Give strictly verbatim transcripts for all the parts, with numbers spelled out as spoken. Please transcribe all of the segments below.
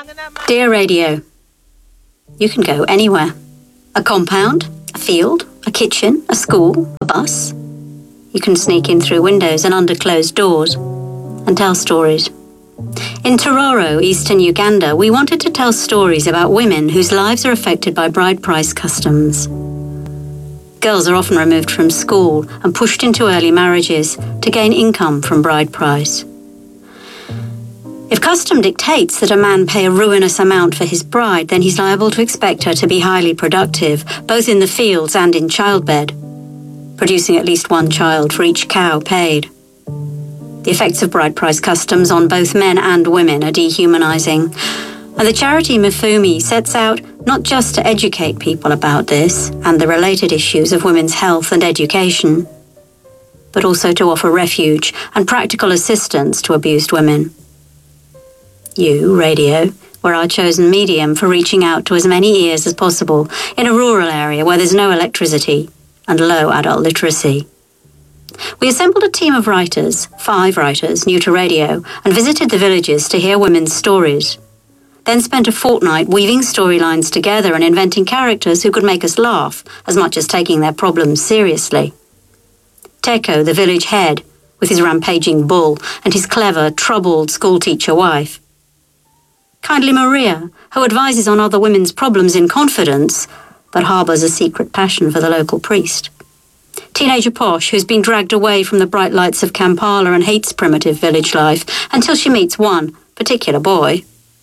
Dear Radio, you can go anywhere. A compound, a field, a kitchen, a school, a bus. You can sneak in through windows and under closed doors and tell stories. In Tororo, eastern Uganda, we wanted to tell stories about women whose lives are affected by bride price customs. Girls are often removed from school and pushed into early marriages to gain income from bride price. If custom dictates that a man pay a ruinous amount for his bride, then he's liable to expect her to be highly productive, both in the fields and in childbed, producing at least one child for each cow paid. The effects of bride price customs on both men and women are dehumanizing, and the charity Mifumi sets out not just to educate people about this and the related issues of women's health and education, but also to offer refuge and practical assistance to abused women. You, Radio, were our chosen medium for reaching out to as many ears as possible in a rural area where there's no electricity and low adult literacy. We assembled a team of writers, five writers, new to radio, and visited the villages to hear women's stories. Then spent a fortnight weaving storylines together and inventing characters who could make us laugh as much as taking their problems seriously. Teko, the village head, with his rampaging bull and his clever, troubled schoolteacher wife. Kindly Maria, who advises on other women's problems in confidence, but harbours a secret passion for the local priest. Teenager Posh, who's been dragged away from the bright lights of Kampala and hates primitive village life until she meets one particular boy.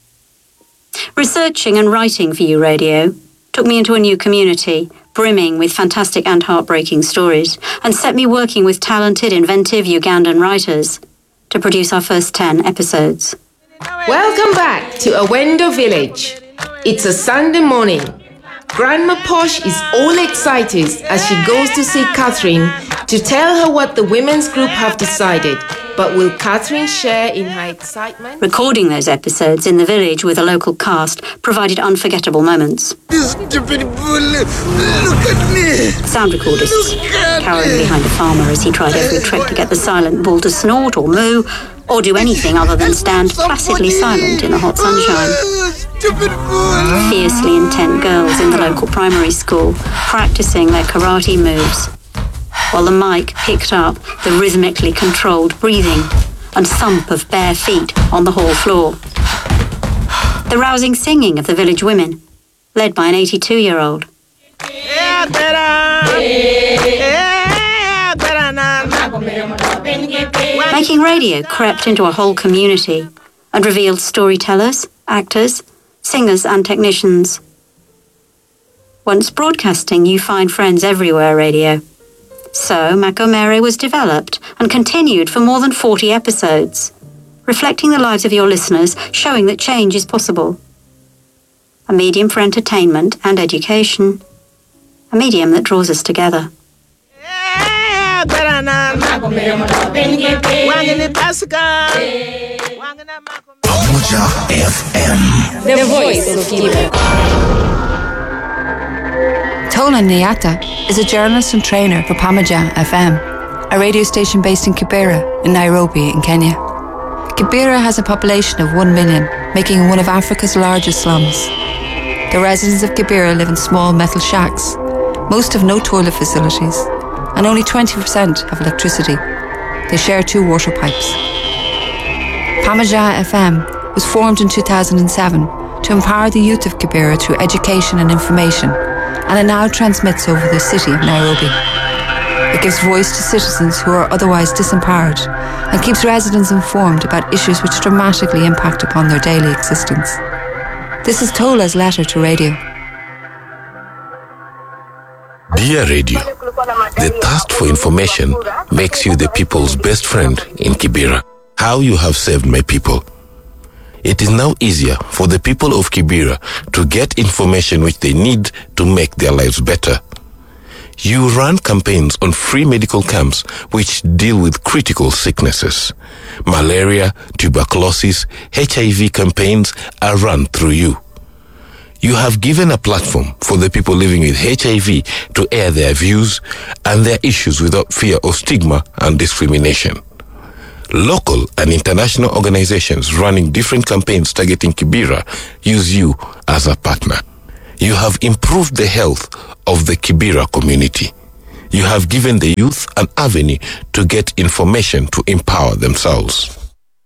Researching and writing for You Radio took me into a new community, brimming with fantastic and heartbreaking stories, and set me working with talented, inventive Ugandan writers to produce our first ten episodes. Welcome back to Awendo Village. It's a Sunday morning. Grandma Posh is all excited as she goes to see Catherine to tell her what the women's group have decided. But will Catherine share in her excitement? Recording those episodes in the village with a local cast provided unforgettable moments. This stupid bull, look at me! Sound recordists cowering behind a farmer as he tried every trick to get the silent bull to snort or moo or do anything other than stand placidly silent in the hot sunshine. Fiercely intent girls in the local primary school practicing their karate moves, while the mic picked up the rhythmically controlled breathing and thump of bare feet on the hall floor. The rousing singing of the village women, led by an eighty-two-year-old. Making Radio crept into a whole community and revealed storytellers, actors, singers and technicians. Once broadcasting, you find friends everywhere, Radio. So, Makomere was developed and continued for more than forty episodes, reflecting the lives of your listeners, showing that change is possible. A medium for entertainment and education. A medium that draws us together. Pamoja F M. The voice of Kibera. Tola Nyata is a journalist and trainer for Pamoja F M, a radio station based in Kibera in Nairobi in Kenya. Kibera has a population of one million, making it one of Africa's largest slums. The residents of Kibera live in small metal shacks. Most have no toilet facilities, and only twenty percent have electricity. They share two water pipes. Pamoja F M was formed in two thousand seven to empower the youth of Kibera through education and information, and it now transmits over the city of Nairobi. It gives voice to citizens who are otherwise disempowered and keeps residents informed about issues which dramatically impact upon their daily existence. This is Tola's letter to Radio. Dear Radio, the thirst for information makes you the people's best friend in Kibera. How you have saved my people. It is now easier for the people of Kibera to get information which they need to make their lives better. You run campaigns on free medical camps which deal with critical sicknesses. Malaria, tuberculosis, H I V campaigns are run through you. You have given a platform for the people living with H I V to air their views and their issues without fear of stigma and discrimination. Local and international organizations running different campaigns targeting Kibera use you as a partner. You have improved the health of the Kibera community. You have given the youth an avenue to get information to empower themselves.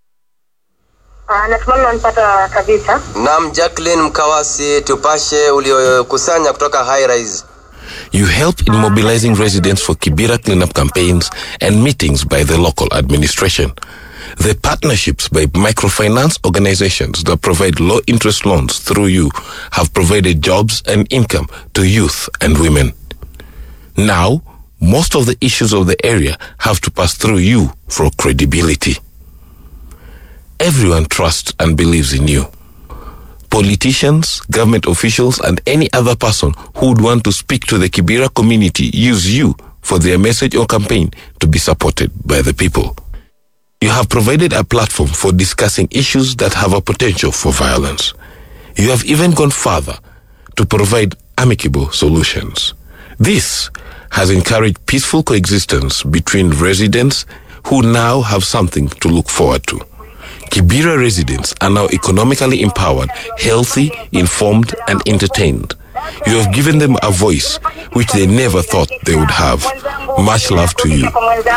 Naam, Jacqueline Mkawasi, tupashe uliokusanya kutoka High Rise. You help in mobilizing residents for Kibera cleanup campaigns and meetings by the local administration. The partnerships by microfinance organizations that provide low-interest loans through you have provided jobs and income to youth and women. Now, most of the issues of the area have to pass through you for credibility. Everyone trusts and believes in you. Politicians, government officials, and any other person who would want to speak to the Kibera community use you for their message or campaign to be supported by the people. You have provided a platform for discussing issues that have a potential for violence. You have even gone further to provide amicable solutions. This has encouraged peaceful coexistence between residents who now have something to look forward to. Kibera residents are now economically empowered, healthy, informed, and entertained. You have given them a voice which they never thought they would have. Much love to you.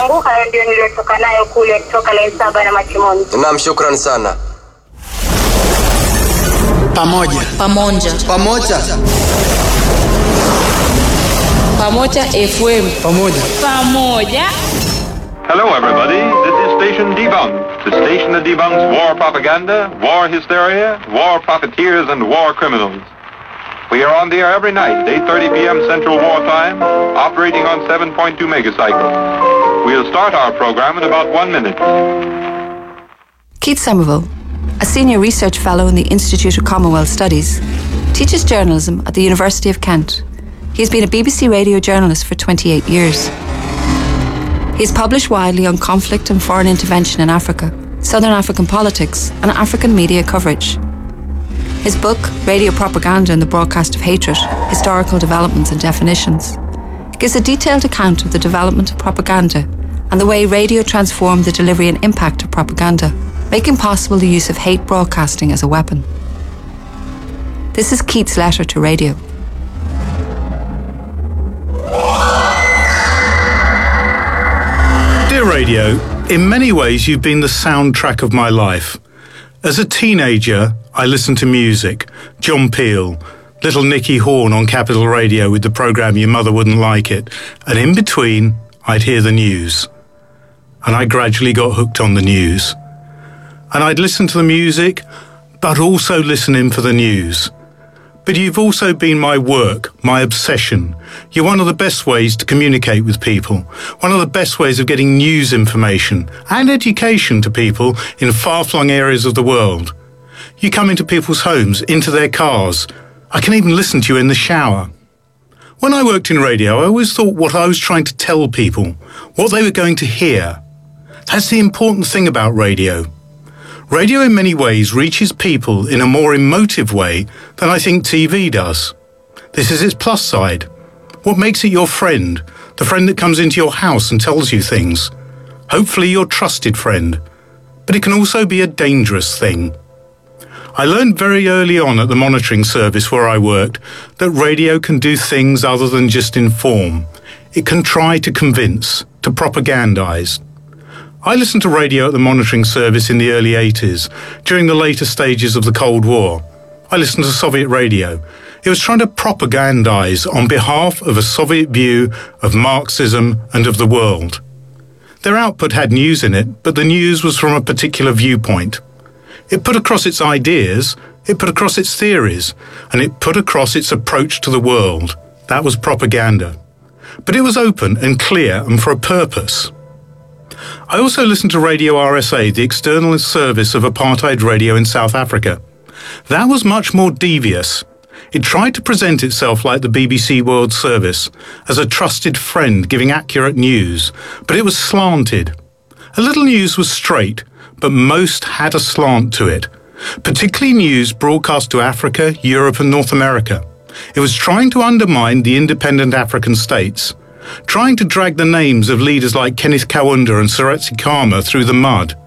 Naam, shukran sana. Pamoja. Pamoja. Pamoja. Pamoja F M. Pamoja. Pamoja. Hello everybody, this is Station Debunked, the station that debunks war propaganda, war hysteria, war profiteers, and war criminals. We are on the air every night, eight thirty p.m. Central War Time, operating on seven point two megacycles. We'll start our program in about one minute. Keith Somerville, a senior research fellow in the Institute of Commonwealth Studies, teaches journalism at the University of Kent. He has been a B B C radio journalist for twenty-eight years. He has published widely on conflict and foreign intervention in Africa, Southern African politics, and African media coverage. His book, Radio Propaganda and the Broadcast of Hatred, Historical Developments and Definitions, gives a detailed account of the development of propaganda and the way radio transformed the delivery and impact of propaganda, making possible the use of hate broadcasting as a weapon. This is Keith's letter to radio. Dear Radio, in many ways you've been the soundtrack of my life. As a teenager, I listened to music, John Peel, Little Nicky Horn on Capital Radio with the programme Your Mother Wouldn't Like It, and in between, I'd hear the news. And I gradually got hooked on the news. And I'd listen to the music, but also listen in for the news. But you've also been my work, my obsession. You're one of the best ways to communicate with people, one of the best ways of getting news information and education to people in far-flung areas of the world. You come into people's homes, into their cars. I can even listen to you in the shower. When I worked in radio, I always thought what I was trying to tell people, what they were going to hear. That's the important thing about radio. Radio in many ways reaches people in a more emotive way than I think T V does. This is its plus side. What makes it your friend? The friend that comes into your house and tells you things. Hopefully your trusted friend. But it can also be a dangerous thing. I learned very early on at the monitoring service where I worked that radio can do things other than just inform. It can try to convince, to propagandize. I listened to radio at the monitoring service in the early eighties, during the later stages of the Cold War. I listened to Soviet radio. It was trying to propagandize on behalf of a Soviet view of Marxism and of the world. Their output had news in it, but the news was from a particular viewpoint. It put across its ideas, it put across its theories, and it put across its approach to the world. That was propaganda. But it was open and clear and for a purpose. I also listened to Radio R S A, the external service of apartheid radio in South Africa. That was much more devious. It tried to present itself like the B B C World Service, as a trusted friend giving accurate news, but it was slanted. A little news was straight, but most had a slant to it, particularly news broadcast to Africa, Europe and North America. It was trying to undermine the independent African states, trying to drag the names of leaders like Kenneth Kaunda and Seretse Khama through the mud.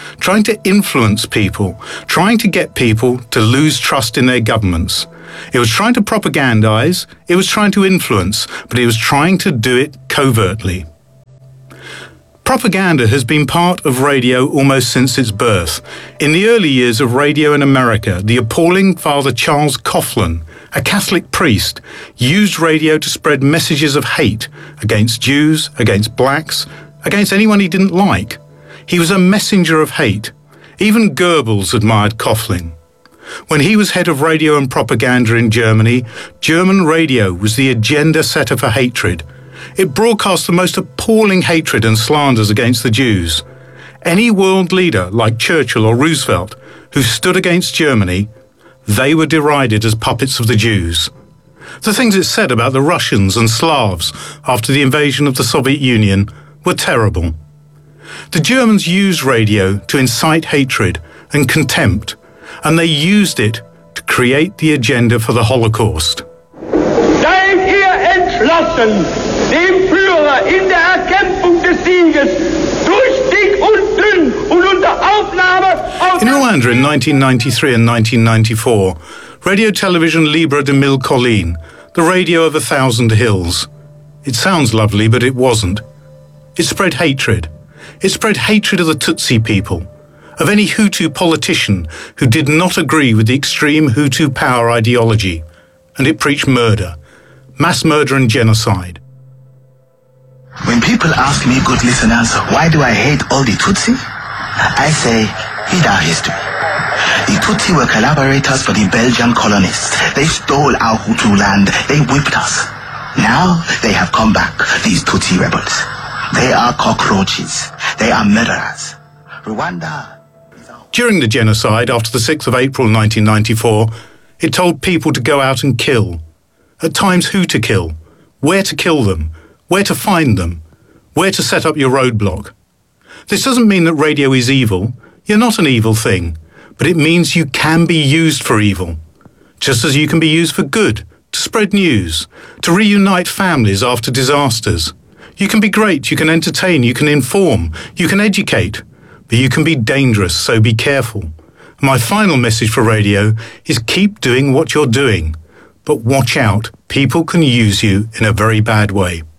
trying to influence people, trying to get people to lose trust in their governments. It was trying to propagandize, it was trying to influence, but it was trying to do it covertly. Propaganda has been part of radio almost since its birth. In the early years of radio in America, the appalling Father Charles Coughlin, a Catholic priest, used radio to spread messages of hate against Jews, against blacks, against anyone he didn't like. He was a messenger of hate. Even Goebbels admired Coughlin. When he was head of radio and propaganda in Germany, German radio was the agenda setter for hatred. It broadcast the most appalling hatred and slanders against the Jews. Any world leader like Churchill or Roosevelt who stood against Germany, they were derided as puppets of the Jews. The things it said about the Russians and Slavs after the invasion of the Soviet Union were terrible. The Germans used radio to incite hatred and contempt, and they used it to create the agenda for the Holocaust. Seid ihr entschlossen, dem Führer in der Erkämpfung des Sieges durch dick und dünn und unter Aufnahme auf... In Rwanda in nineteen ninety-three and nineteen ninety-four, Radio Television Libre de Mille Collines, the radio of a thousand hills. It sounds lovely, but it wasn't. It spread hatred. It spread hatred of the Tutsi people, of any Hutu politician who did not agree with the extreme Hutu power ideology, and it preached murder, mass murder and genocide. When people ask me, good listeners, why do I hate all the Tutsi? I say, read our history. The Tutsi were collaborators for the Belgian colonists. They stole our Hutu land. They whipped us. Now they have come back, these Tutsi rebels. They are cockroaches. They are murderers. Rwanda... During the genocide, after the sixth of April nineteen ninety-four, it told people to go out and kill. At times who to kill, where to kill them, where to find them, where to set up your roadblock. This doesn't mean that radio is evil. You're not an evil thing. But it means you can be used for evil. Just as you can be used for good, to spread news, to reunite families after disasters. You can be great, you can entertain, you can inform, you can educate. But you can be dangerous, so be careful. My final message for radio is keep doing what you're doing. But watch out, people can use you in a very bad way.